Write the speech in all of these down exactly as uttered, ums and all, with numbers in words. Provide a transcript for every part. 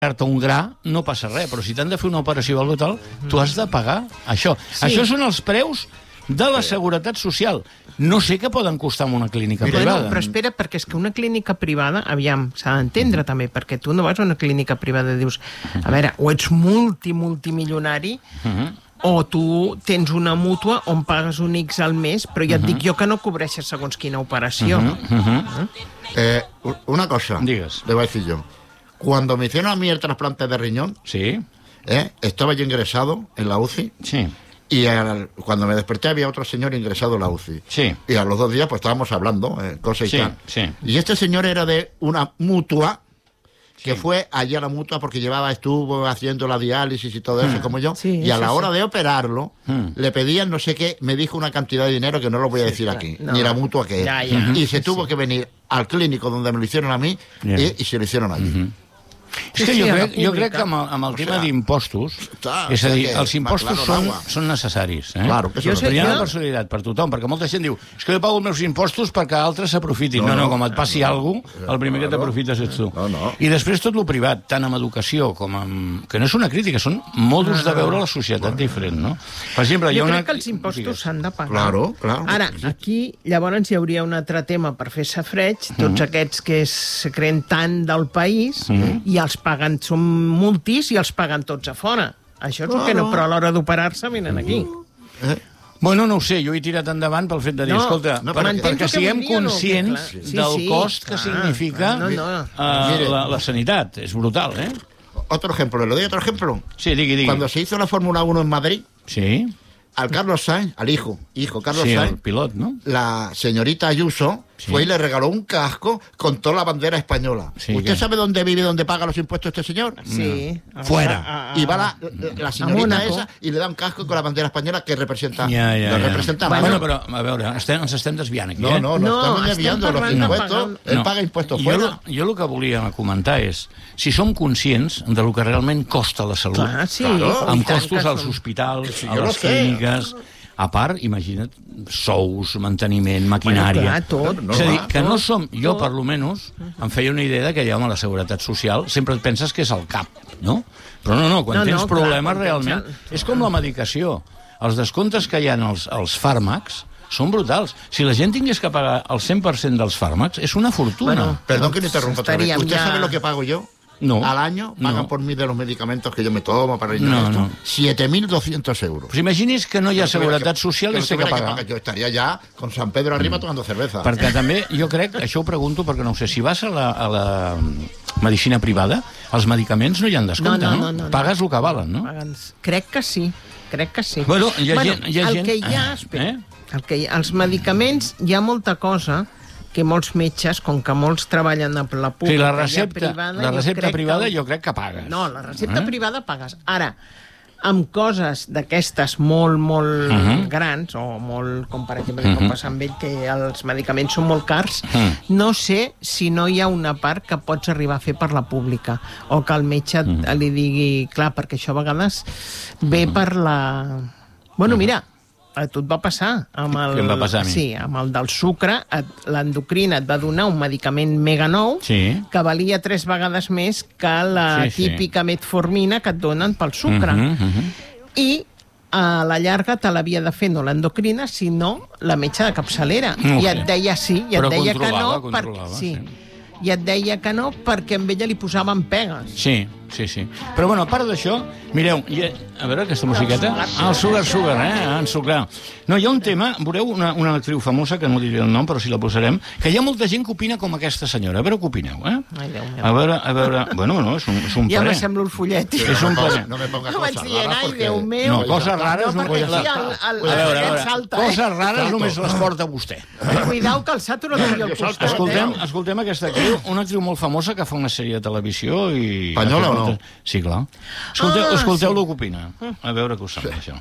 operar-te un gra, no passa res, però si t'han de fer una operació o alguna tal, tu has de pagar això. Sí. Això són els preus de la seguretat social. No sé què poden costar en una clínica Mira, privada. No, però espera, perquè és que una clínica privada, aviam, s'ha d'entendre també, perquè tu no vas a una clínica privada i dius, a veure, o ets multi, multimilionari, uh-huh. o tu tens una mútua on pagues un X al mes, però ja et uh-huh. dic jo que no cobreixes segons quina operació. Uh-huh. Uh-huh. Uh-huh. Eh, una cosa, Digues. le voy a decir yo. Cuando me hicieron a mí el trasplante de riñón, sí. eh, estaba yo ingresado en la U C I. Sí. Y al, cuando me desperté había otro señor ingresado en la U C I. Sí. Y a los dos días pues estábamos hablando, eh, cosas y sí, tal. Sí. Y este señor era de una mutua, que sí. fue allí a la mutua porque llevaba, estuvo haciendo la diálisis y todo eso, mm. como yo. Sí, y a la sí, hora sí. de operarlo, mm. le pedían no sé qué, me dijo una cantidad de dinero que no lo voy a decir sí, aquí, no. ni la mutua que es. Ya, ya. Y se sí. tuvo que venir al clínico donde me lo hicieron a mí yeah. y, y se lo hicieron allí. Mm-hmm. És que jo crec, jo crec que amb el, amb el tema d'impostos, és a dir, els impostos són, són necessaris. Eh? Claro, que però hi ha una personalitat per tothom, perquè molta gent diu és que jo pago els meus impostos perquè altres s'aprofitin. No, no, com et passi alguna cosa, el primer que t'aprofites ets tu. No, no. I després tot el privat, tant amb educació com amb... que no és una crítica, són modus de veure la societat diferent, no? Per exemple, hi ha jo una... crec que els impostos s'han de pagar. Claro, claro. Ara, aquí, llavors hi hauria un altre tema per fer safreig, tots aquests que se creen tant del país i els paguen, són multis i els paguen tots a fora. Això és el que no, però a l'hora d'operar-se venen aquí. Eh? Bueno, no ho sé, jo he tirat endavant pel fet de dir, no, escolta, no, per, perquè siguem conscients no, sí, del sí, cost que clar, significa no, no. Uh, la, la sanitat. És brutal, ¿eh? Otro ejemplo, ¿le doy otro ejemplo? Sí, digui, digui. Cuando se hizo la Fórmula uno en Madrid, sí. al Carlos Sainz, al hijo, hijo Carlos sí, Sainz, el pilot, ¿no? La señorita Ayuso sí. fue y le regaló un casco con toda la bandera española. Sí, ¿Usted que... sabe dónde vive y dónde paga los impuestos este señor? Sí. No. Fuera. A, a, y va la, la señorita esa y le da un casco con la bandera española que representa. Ja, ja, lo ja. representa bueno, bueno, però, a veure, estem, ens estem desviant aquí, no, eh? No, no, no, no estamos desviando los impuestos. No. Él no. paga impuestos jo, fuera. Jo el que volia comentar és si som conscients de lo que realment costa la salut. Clar, sí. Claro. Amb costos als hospitals, sí, a les clíniques... A part, imagina't, sous, manteniment, maquinària... Bueno, clar, tot. No, és a dir, que no som... Jo, per lo menys, em feia una idea de que, ja, home, la seguretat social sempre et penses que és el cap, no? Però no, no, quan no, tens no, problemes, clar, realment... És com la medicació. Els descomptes que hi ha als, als fàrmacs són brutals. Si la gent tingués que pagar el cent per cent dels fàrmacs, és una fortuna. Bueno, perdón que me interrumpa otra vez. ¿Usted ya... sabe lo que pago yo? No. Al año pagan no. por mí de los medicamentos que yo me tomo para ir no, esto, no. siete mil doscientos euros. Pues imagini's que no hi ha seguretat social i sé que pagar. Yo estaría ya con San Pedro arriba mm. tomando cerveza. Perquè també, jo crec, això ho pregunto perquè no ho sé, si vas a la, a la medicina privada, els medicaments no hi ha descompte, no? No, no, no, no, no. Pagues el que valen, no? Paguen... Crec que sí, crec que sí. Bueno, hi ha bueno, gent... Hi ha el gent... que hi ha, espera, eh? el que hi ha, els medicaments, hi ha molta cosa que molts metges, com que molts treballen a la pública, sí, la recepta, privada, la recepta jo privada que... jo crec que pagues. No, la recepta eh? privada pagues. Ara, amb coses d'aquestes molt, molt uh -huh. grans, o molt, com per exemple, uh -huh. com passa amb ell, que els medicaments són molt cars, uh -huh. no sé si no hi ha una part que pots arribar a fer per la pública, o que el metge uh -huh. li digui, clar, perquè això a vegades ve uh -huh. per la... Bueno, mira, a tu et va passar amb el, què em va passar a mi? Sí, amb el del sucre, l'endocrina et va donar un medicament mega nou sí. que valia tres vegades més que la sí, sí. típica metformina que et donen pel sucre. Uh -huh, uh -huh. I a la llarga te l'havia de fer no l'endocrina, sinó la metge de capçalera. No I et deia sí, i et però deia que no, controlava, per... sí. sí. I et deia que no perquè amb ella li posaven pegues. Sí, sí, sí. Però, bueno, a part d'això, mireu, ha... a veure aquesta musiqueta. Ah, el Sugar Sugar, eh? En suclar. No, hi ha un tema, veureu una, una actriu famosa, que no diré el nom, però si la posarem, que hi ha molta gent que opina com aquesta senyora. A veure què opineu, eh? Ai, Déu meu. A veure, a veure... Bueno, no, és un, és un ja parer. Ja m'assemblo el follet. És un parer. No me pongas no cosas dient, raras ai, porque... Déu meu. No, coses rares... No, no perquè la... aquí el, el, a veure, a veure, salta, coses eh? rares només les porta vostè. Cuidao que el sato no tingui el costat. Escoltem, escoltem aquesta actriu, una actriu molt famosa que fa una sèrie de televisió i... Espanyola o no? Sí, clar. Escolteu, Ah, escolteu sí. el que opina. A veure què us sembla, això.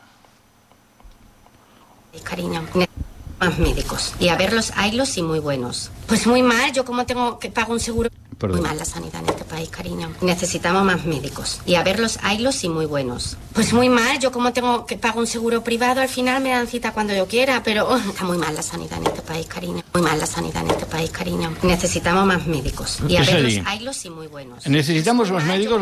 Cariño, más médicos. Y a verlos, haylos y muy buenos. Pues muy mal, yo como tengo que pagar un seguro... perdó. Muy mal la sanidad en este país, cariño. Necesitamos más médicos. Y a verlos, haylos y muy buenos. Pues muy mal, yo como tengo que pagar un seguro privado, al final me dan cita cuando yo quiera, pero oh, está muy mal la sanidad en este país, cariño. Muy mal la sanidad en este país, cariño. Necesitamos más médicos. Y a verlos, haylos y muy buenos. Necesitamos más médicos.